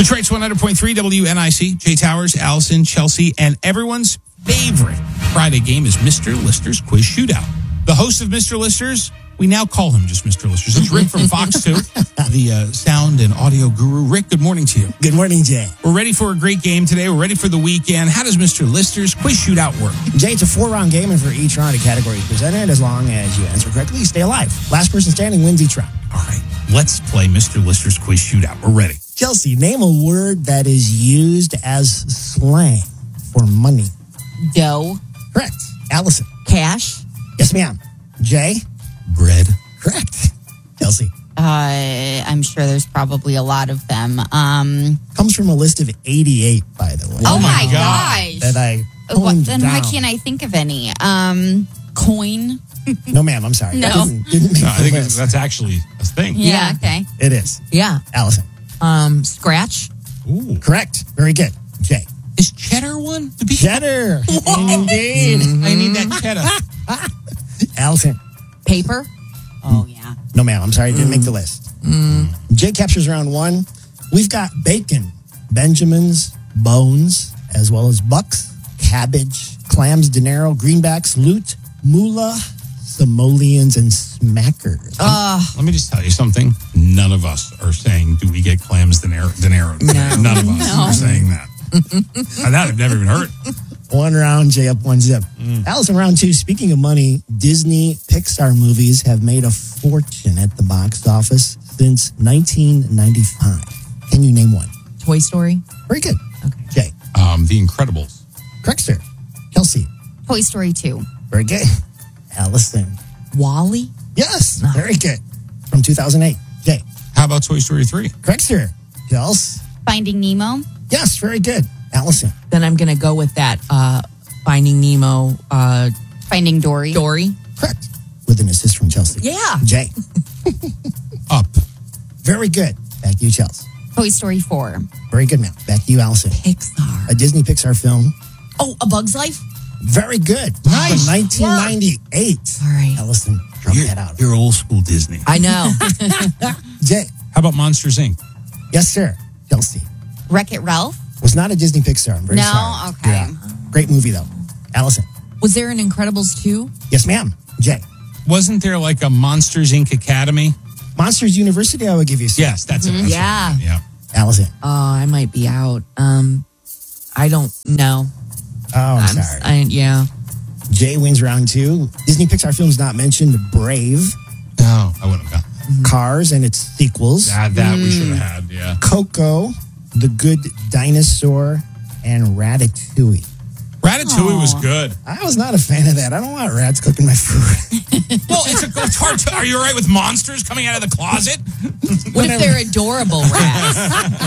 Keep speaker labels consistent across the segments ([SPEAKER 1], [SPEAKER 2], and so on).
[SPEAKER 1] Detroit's 100.3 WNIC, Jay Towers, Allison, Chelsea, and everyone's favorite Friday game is Mr. Lister's Quiz Shootout. The host of Mr. Lister's, we now call him just Mr. Lister's. It's Rick from Fox 2, the sound and audio guru. Rick, good morning to you.
[SPEAKER 2] Good morning, Jay.
[SPEAKER 1] We're ready for a great game today. We're ready for the weekend. How does Mr. Lister's Quiz Shootout work?
[SPEAKER 2] Jay, it's a 4-round game, and for each round, a category is presented. As long as you answer correctly, you stay alive. Last person standing wins each round.
[SPEAKER 1] All right, let's play Mr. Lister's Quiz Shootout. We're ready.
[SPEAKER 2] Chelsea, name a word that is used as slang for money.
[SPEAKER 3] Dough.
[SPEAKER 2] Correct. Allison.
[SPEAKER 3] Cash.
[SPEAKER 2] Yes, ma'am. Jay.
[SPEAKER 1] Bread.
[SPEAKER 2] Correct. Chelsea.
[SPEAKER 3] I'm sure there's probably a lot of them.
[SPEAKER 2] Comes from a list of 88, by the way.
[SPEAKER 3] Oh my gosh.
[SPEAKER 2] That I
[SPEAKER 3] Then
[SPEAKER 2] down.
[SPEAKER 3] why can't I think of any? Coin.
[SPEAKER 2] No, ma'am. I'm sorry.
[SPEAKER 3] No.
[SPEAKER 2] Didn't make
[SPEAKER 1] No, I
[SPEAKER 2] the
[SPEAKER 1] think
[SPEAKER 2] list.
[SPEAKER 1] that's actually a thing.
[SPEAKER 3] Yeah. Okay.
[SPEAKER 2] It is.
[SPEAKER 4] Yeah.
[SPEAKER 2] Allison.
[SPEAKER 4] Scratch.
[SPEAKER 1] Ooh.
[SPEAKER 2] Correct. Very good. Jay.
[SPEAKER 1] Is cheddar one? To be
[SPEAKER 2] Cheddar. Indeed.
[SPEAKER 1] I need that cheddar.
[SPEAKER 2] Allison.
[SPEAKER 4] Paper.
[SPEAKER 3] Oh yeah.
[SPEAKER 2] No, ma'am. I'm sorry. I didn't make the list. Jay captures round 1. We've got bacon, Benjamins, bones, as well as bucks, cabbage, clams, dinero, greenbacks, loot, moolah, simoleons, and smackers.
[SPEAKER 1] Let me just tell you something. None of us are saying, do we get clams dinero?
[SPEAKER 4] No.
[SPEAKER 1] None of us are saying that. And that I've never even heard.
[SPEAKER 2] 1 round, Jay up 1 zip. Allison, round 2. Speaking of money, Disney Pixar movies have made a fortune at the box office since 1995. Can you name one?
[SPEAKER 4] Toy Story.
[SPEAKER 2] Very good.
[SPEAKER 4] Okay.
[SPEAKER 2] Jay.
[SPEAKER 1] The Incredibles.
[SPEAKER 2] Correct, sir. Kelsey.
[SPEAKER 3] Toy Story 2.
[SPEAKER 2] Very good. Allison.
[SPEAKER 4] Wally.
[SPEAKER 2] Yes. Very good. From 2008. Jay.
[SPEAKER 1] How about Toy Story 3?
[SPEAKER 2] Correct, sir. Kels.
[SPEAKER 3] Finding Nemo.
[SPEAKER 2] Yes, very good. Allison.
[SPEAKER 4] Then I'm going to go with that Finding Nemo
[SPEAKER 3] Finding Dory.
[SPEAKER 4] Dory.
[SPEAKER 2] Correct. With an assist from Chelsea.
[SPEAKER 4] Yeah.
[SPEAKER 2] Jay.
[SPEAKER 1] Up.
[SPEAKER 2] Very good. Back to you, Chelsea.
[SPEAKER 3] Toy Story 4.
[SPEAKER 2] Very good, ma'am. Back to you, Allison.
[SPEAKER 4] Pixar.
[SPEAKER 2] A Disney Pixar film.
[SPEAKER 4] Oh, A Bug's Life.
[SPEAKER 2] Very good.
[SPEAKER 1] Nice.
[SPEAKER 2] From 1998.
[SPEAKER 4] All right.
[SPEAKER 2] Allison, drop that out.
[SPEAKER 1] You're old school Disney.
[SPEAKER 4] I know.
[SPEAKER 2] Jay.
[SPEAKER 1] How about Monsters, Inc.?
[SPEAKER 2] Yes, sir. Chelsea.
[SPEAKER 3] Wreck-It Ralph.
[SPEAKER 2] Was not a Disney Pixar. I'm very
[SPEAKER 3] No?
[SPEAKER 2] sorry.
[SPEAKER 3] Okay.
[SPEAKER 2] Yeah. Great movie, though. Allison.
[SPEAKER 4] Was there an Incredibles 2?
[SPEAKER 2] Yes, ma'am. Jay.
[SPEAKER 1] Wasn't there like a Monsters, Inc. Academy?
[SPEAKER 2] Monsters University, I would give you. Sir.
[SPEAKER 1] Yes, that's it. That's
[SPEAKER 4] Yeah.
[SPEAKER 1] right. Yeah.
[SPEAKER 2] Allison.
[SPEAKER 4] Oh, I might be out. I don't know.
[SPEAKER 2] Oh, I'm sorry.
[SPEAKER 4] Yeah.
[SPEAKER 2] Jay wins round 2. Disney Pixar films not mentioned. Brave,
[SPEAKER 1] No, I wouldn't have gotten
[SPEAKER 2] Cars and its sequels,
[SPEAKER 1] that. We should have had, yeah.
[SPEAKER 2] Coco, The Good Dinosaur, and Ratatouille.
[SPEAKER 1] Ratatouille was good.
[SPEAKER 2] I was not a fan of that. I don't want rats cooking my food.
[SPEAKER 1] Well, it's hard to... Are you all right with monsters coming out of the closet?
[SPEAKER 4] What if they're adorable rats,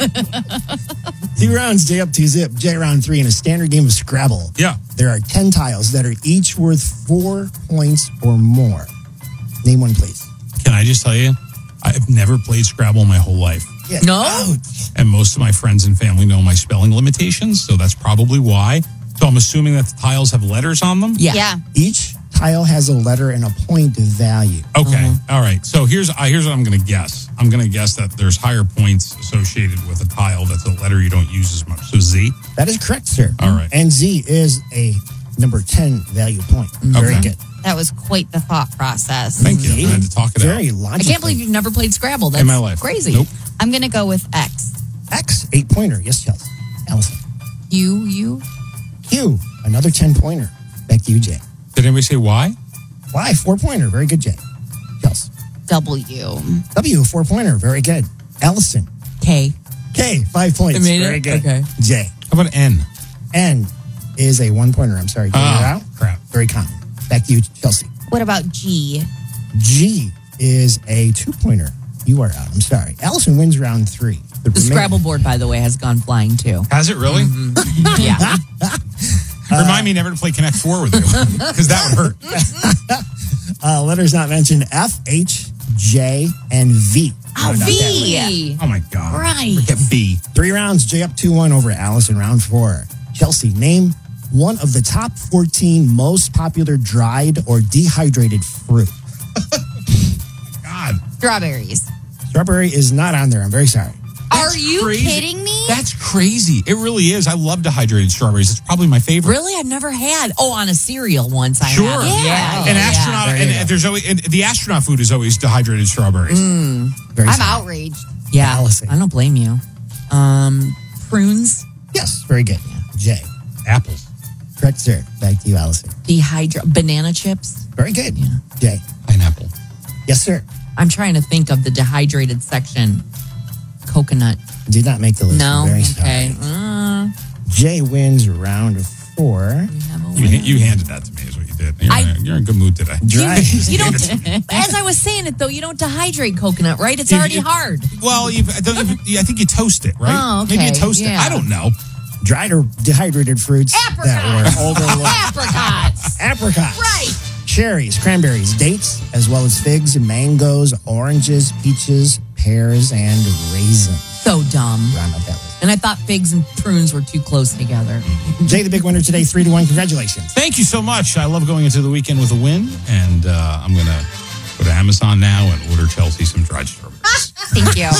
[SPEAKER 4] Rick?
[SPEAKER 2] 2 rounds, Jay up 2 zip. Jay round 3 in a standard game of Scrabble.
[SPEAKER 1] Yeah.
[SPEAKER 2] There are 10 tiles that are each worth 4 points or more. Name one, please.
[SPEAKER 1] Can I just tell you, I've never played Scrabble my whole life.
[SPEAKER 2] Yeah.
[SPEAKER 4] No?
[SPEAKER 2] Ouch.
[SPEAKER 1] And most of my friends and family know my spelling limitations, so that's probably why. So I'm assuming that the tiles have letters on them?
[SPEAKER 4] Yeah.
[SPEAKER 2] Each tile has a letter and a point value.
[SPEAKER 1] Okay. All right. So here's what I'm going to guess. I'm going to guess that there's higher points associated with a tile that's a letter you don't use as much. So Z?
[SPEAKER 2] That is correct, sir.
[SPEAKER 1] All right.
[SPEAKER 2] And Z is a number 10 value point. Very
[SPEAKER 1] Okay.
[SPEAKER 2] good.
[SPEAKER 3] That was quite the thought process.
[SPEAKER 1] Thank you. I had to talk it
[SPEAKER 2] Very
[SPEAKER 1] out.
[SPEAKER 2] logical.
[SPEAKER 4] I can't believe you've never played Scrabble. That's
[SPEAKER 1] In my life.
[SPEAKER 4] crazy.
[SPEAKER 1] Nope.
[SPEAKER 3] I'm going to go with X.
[SPEAKER 2] X, 8-pointer. Yes, Chelsea. Allison.
[SPEAKER 4] You.
[SPEAKER 2] Q, another 10-pointer. Back to you, Jay.
[SPEAKER 1] Did anybody say Y?
[SPEAKER 2] Y, 4-pointer. Very good, Jay. Chelsea.
[SPEAKER 3] W.
[SPEAKER 2] W, 4-pointer. Very good. Allison.
[SPEAKER 4] K.
[SPEAKER 2] K, 5 points.
[SPEAKER 4] I made it?
[SPEAKER 2] Very good.
[SPEAKER 4] Okay.
[SPEAKER 2] J.
[SPEAKER 1] How about N?
[SPEAKER 2] N is a 1-pointer. I'm sorry. You're out.
[SPEAKER 1] Crap.
[SPEAKER 2] Very common. Back to you, Chelsea.
[SPEAKER 3] What about G?
[SPEAKER 2] G is a 2-pointer. You are out. I'm sorry. Allison wins round 3.
[SPEAKER 4] The Scrabble board, by the way, has gone flying too.
[SPEAKER 1] Has it really?
[SPEAKER 4] Yeah.
[SPEAKER 1] Remind me never to play Connect 4 with you, because that would hurt.
[SPEAKER 2] Letters not mentioned. F, H, J, and V.
[SPEAKER 3] Oh, V.
[SPEAKER 1] Oh, my God.
[SPEAKER 3] Right.
[SPEAKER 1] Forget B.
[SPEAKER 2] 3 rounds. J up 2-1 over Allison. Round 4. Chelsea, name one of the top 14 most popular dried or dehydrated fruit.
[SPEAKER 1] God.
[SPEAKER 3] Strawberries.
[SPEAKER 2] Strawberry is not on there. I'm very sorry.
[SPEAKER 4] Orange.
[SPEAKER 3] Are you
[SPEAKER 1] crazy.
[SPEAKER 3] kidding me?
[SPEAKER 1] That's crazy. It really is. I love dehydrated strawberries. It's probably my favorite.
[SPEAKER 4] Really? I've never had. Oh, on a cereal once I
[SPEAKER 1] Sure.
[SPEAKER 4] had.
[SPEAKER 3] Yeah.
[SPEAKER 1] An astronaut, and there's always the astronaut food is always dehydrated strawberries.
[SPEAKER 2] Very
[SPEAKER 3] I'm
[SPEAKER 2] sad.
[SPEAKER 3] outraged.
[SPEAKER 4] Yeah.
[SPEAKER 2] Allison.
[SPEAKER 4] I don't blame you. Prunes,
[SPEAKER 2] Yes, very good. Jay.
[SPEAKER 1] Apples.
[SPEAKER 2] Correct, sir. Back to you, Allison.
[SPEAKER 4] banana chips.
[SPEAKER 2] Very good. Jay.
[SPEAKER 1] Pineapple.
[SPEAKER 2] Yes, sir.
[SPEAKER 4] I'm trying to think of the dehydrated section. Coconut.
[SPEAKER 2] Did not make the list.
[SPEAKER 4] No.
[SPEAKER 2] I'm very
[SPEAKER 4] Okay.
[SPEAKER 2] sorry. Jay wins round 4.
[SPEAKER 1] You handed that to me is what you did. You're in a good mood today.
[SPEAKER 2] Dry.
[SPEAKER 4] You don't. As I was saying it though, you don't dehydrate coconut, right? It's already hard.
[SPEAKER 1] Well, I think you toast it, right?
[SPEAKER 4] Oh, okay.
[SPEAKER 1] Maybe you toast it.
[SPEAKER 4] Yeah.
[SPEAKER 1] I don't know.
[SPEAKER 2] Dried or dehydrated fruits that were overlooked.
[SPEAKER 3] Apricots.
[SPEAKER 2] Apricots.
[SPEAKER 3] Right.
[SPEAKER 2] Cherries, cranberries, dates, as well as figs and mangoes, oranges, peaches, pears, and raisins.
[SPEAKER 4] So dumb.
[SPEAKER 2] Round out that list.
[SPEAKER 4] And I thought figs and prunes were too close together.
[SPEAKER 2] Jay, the big winner today, 3-1. Congratulations.
[SPEAKER 1] Thank you so much. I love going into the weekend with a win, and I'm going to go to Amazon now and order Chelsea some dried strawberries.
[SPEAKER 3] Thank you.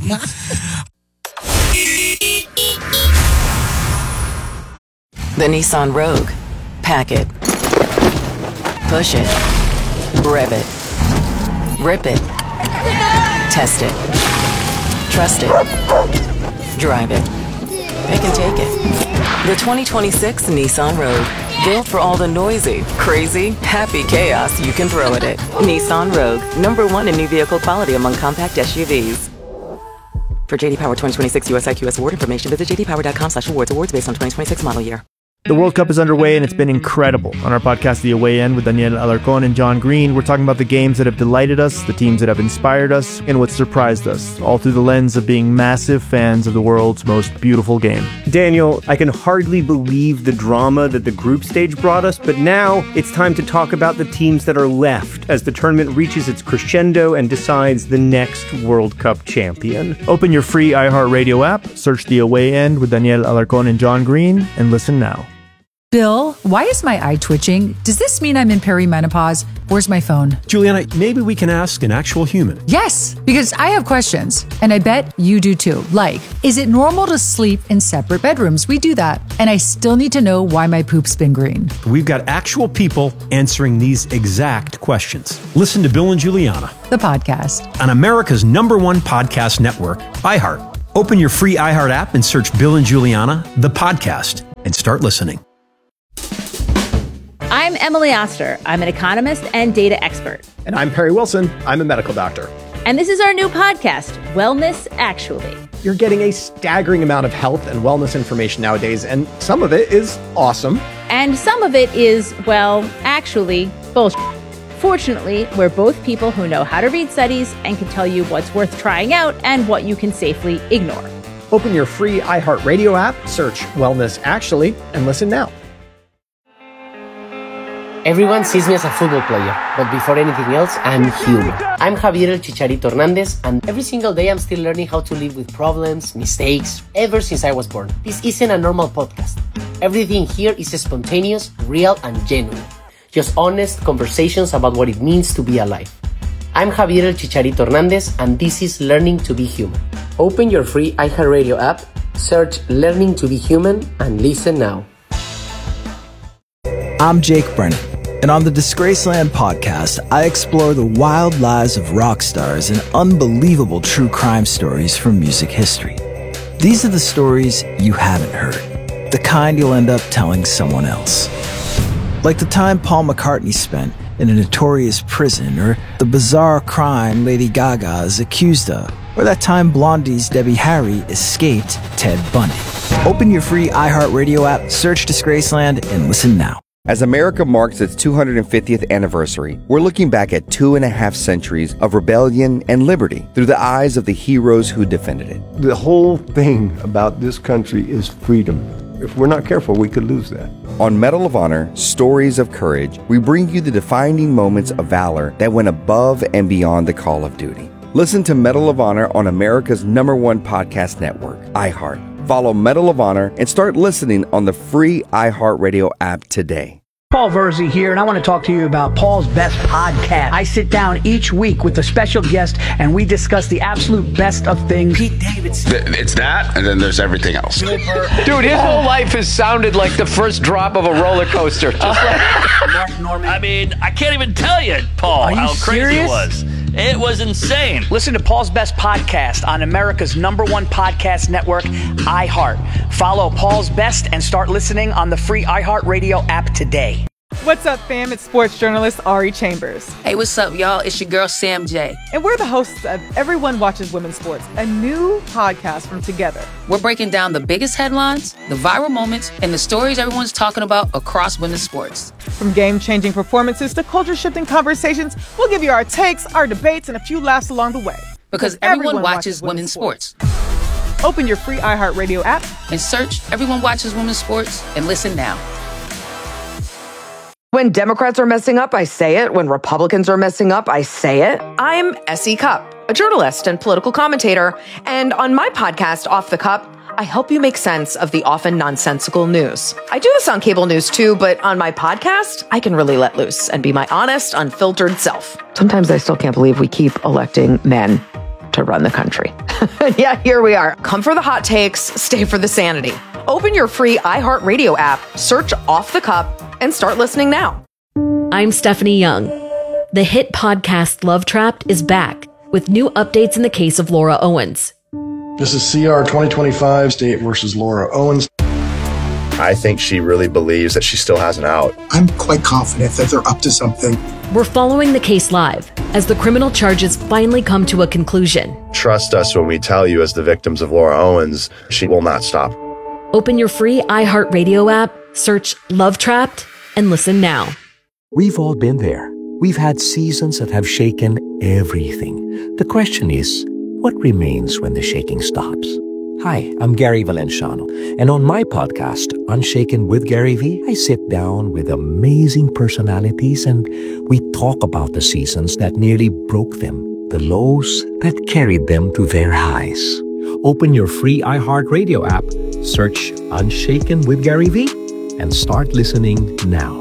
[SPEAKER 5] The Nissan Rogue. Pack it. Push it. Rev it. Rip it. Test it. Trust it. Drive it. Pick and take it. The 2026 Nissan Rogue. Built for all the noisy, crazy, happy chaos you can throw at it. Nissan Rogue. #1 in new vehicle quality among compact SUVs. For JD Power 2026 US IQS award information, visit jdpower.com/awards. Awards based on 2026 model year.
[SPEAKER 6] The World Cup is underway and it's been incredible. On our podcast, The Away End, with Daniel Alarcón and John Green, we're talking about the games that have delighted us, the teams that have inspired us, and what surprised us, all through the lens of being massive fans of the world's most beautiful game.
[SPEAKER 7] Daniel, I can hardly believe the drama that the group stage brought us, but now it's time to talk about the teams that are left as the tournament reaches its crescendo and decides the next World Cup champion.
[SPEAKER 6] Open your free iHeartRadio app, search The Away End with Daniel Alarcón and John Green, and listen now.
[SPEAKER 8] Bill, why is my eye twitching? Does this mean I'm in perimenopause? Where's my phone?
[SPEAKER 9] Juliana, maybe we can ask an actual human.
[SPEAKER 8] Yes, because I have questions, and I bet you do too. Like, is it normal to sleep in separate bedrooms? We do that. And I still need to know why my poop's been green.
[SPEAKER 9] We've got actual people answering these exact questions. Listen to Bill and Juliana,
[SPEAKER 8] The podcast.
[SPEAKER 9] on America's #1 podcast network, iHeart. Open your free iHeart app and search Bill and Juliana, the podcast, and start listening.
[SPEAKER 10] I'm Emily Oster. I'm an economist and data expert.
[SPEAKER 7] And I'm Perry Wilson. I'm a medical doctor.
[SPEAKER 10] And this is our new podcast, Wellness Actually.
[SPEAKER 7] You're getting a staggering amount of health and wellness information nowadays, and some of it is awesome.
[SPEAKER 10] And some of it is, well, actually, bullshit. Fortunately, we're both people who know how to read studies and can tell you what's worth trying out and what you can safely ignore.
[SPEAKER 7] Open your free iHeartRadio app, search Wellness Actually, and listen now.
[SPEAKER 11] Everyone sees me as a football player, but before anything else, I'm human. I'm Javier El Chicharito Hernández, and every single day I'm still learning how to live with problems, mistakes, ever since I was born. This isn't a normal podcast. Everything here is spontaneous, real, and genuine. Just honest conversations about what it means to be alive. I'm Javier El Chicharito Hernández, and this is Learning to be Human. Open your free iHeartRadio app, search Learning to be Human, and listen now.
[SPEAKER 12] I'm Jake Brennan, and on the Disgraceland podcast, I explore the wild lives of rock stars and unbelievable true crime stories from music history. These are the stories you haven't heard, the kind you'll end up telling someone else. Like the time Paul McCartney spent in a notorious prison, or the bizarre crime Lady Gaga is accused of, or that time Blondie's Debbie Harry escaped Ted Bundy. Open your free iHeartRadio app, search Disgraceland, and listen now.
[SPEAKER 13] As America marks its 250th anniversary, we're looking back at 2.5 centuries of rebellion and liberty through the eyes of the heroes who defended it.
[SPEAKER 14] The whole thing about this country is freedom. If we're not careful, we could lose that.
[SPEAKER 13] On Medal of Honor, Stories of Courage, we bring you the defining moments of valor that went above and beyond the call of duty. Listen to Medal of Honor on America's #1 podcast network, iHeart. Follow Medal of Honor and start listening on the free iHeartRadio app today.
[SPEAKER 15] Paul Verzi here, and I want to talk to you about Paul's Best Podcast. I sit down each week with a special guest, and we discuss the absolute best of things. Pete Davidson.
[SPEAKER 16] It's that, and then there's everything else.
[SPEAKER 17] Dude, his whole life has sounded like the first drop of a roller coaster. Just like
[SPEAKER 15] Mark Norman.
[SPEAKER 18] I mean, I can't even tell you, Paul, how crazy it was. It was insane.
[SPEAKER 15] Listen to Paul's Best Podcast on America's #1 podcast network, iHeart. Follow Paul's Best and start listening on the free iHeartRadio app today.
[SPEAKER 19] What's up, fam? It's sports journalist Ari Chambers.
[SPEAKER 20] Hey, what's up, y'all? It's your girl, Sam J.
[SPEAKER 19] And we're the hosts of Everyone Watches Women's Sports, a new podcast from Together.
[SPEAKER 20] We're breaking down the biggest headlines, the viral moments, and the stories everyone's talking about across women's sports.
[SPEAKER 19] From game-changing performances to culture-shifting conversations, we'll give you our takes, our debates, and a few laughs along the way.
[SPEAKER 20] Because everyone watches women's sports.
[SPEAKER 19] Open your free iHeartRadio app
[SPEAKER 20] and search Everyone Watches Women's Sports and listen now.
[SPEAKER 21] When Democrats are messing up, I say it. When Republicans are messing up, I say it. I'm S.E. Cupp, a journalist and political commentator. And on my podcast, Off the Cup, I help you make sense of the often nonsensical news. I do this on cable news too, but on my podcast, I can really let loose and be my honest, unfiltered self. Sometimes I still can't believe we keep electing men to run the country. Yeah, here we are. Come for the hot takes, stay for the sanity. Open your free iHeartRadio app, search Off the Cup, and start listening now.
[SPEAKER 22] I'm Stephanie Young. The hit podcast Love Trapped is back with new updates in the case of Laura Owens.
[SPEAKER 23] This is CR 2025, State versus Laura Owens.
[SPEAKER 24] I think she really believes that she still has an out.
[SPEAKER 25] I'm quite confident that they're up to something.
[SPEAKER 22] We're following the case live as the criminal charges finally come to a conclusion.
[SPEAKER 24] Trust us when we tell you, as the victims of Laura Owens, she will not stop.
[SPEAKER 22] Open your free iHeartRadio app, search Love Trapped, and listen now.
[SPEAKER 26] We've all been there. We've had seasons that have shaken everything. The question is, what remains when the shaking stops? Hi, I'm Gary Valenciano, and on my podcast, Unshaken with Gary V, I sit down with amazing personalities and we talk about the seasons that nearly broke them, the lows that carried them to their highs. Open your free iHeartRadio app, search Unshaken with Gary V, and start listening now.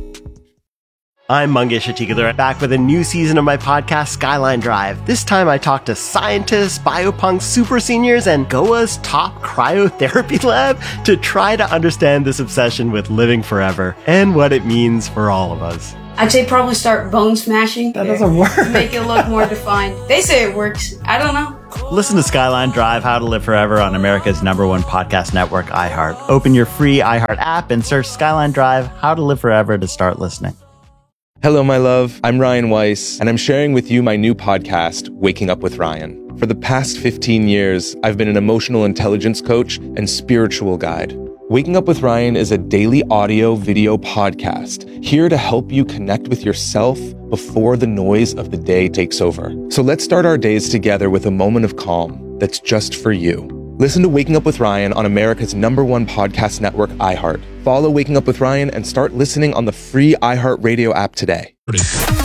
[SPEAKER 27] I'm Mangesh Atikadar, back with a new season of my podcast, Skyline Drive. This time I talk to scientists, biopunks, super seniors, and Goa's top cryotherapy lab to try to understand this obsession with living forever and what it means for all of us.
[SPEAKER 28] I'd say probably start bone smashing.
[SPEAKER 27] That doesn't work.
[SPEAKER 28] To make it look more defined. They say it works. I don't know.
[SPEAKER 29] Listen to Skyline Drive, How to Live Forever on America's #1 podcast network, iHeart. Open your free iHeart app and search Skyline Drive, How to Live Forever to start listening.
[SPEAKER 30] Hello, my love. I'm Ryan Weiss, and I'm sharing with you my new podcast, Waking Up with Ryan. For the past 15 years, I've been an emotional intelligence coach and spiritual guide. Waking Up with Ryan is a daily audio video podcast here to help you connect with yourself before the noise of the day takes over. So let's start our days together with a moment of calm that's just for you. Listen to Waking Up with Ryan on America's #1 podcast network, iHeart. Follow Waking Up with Ryan and start listening on the free iHeartRadio app today.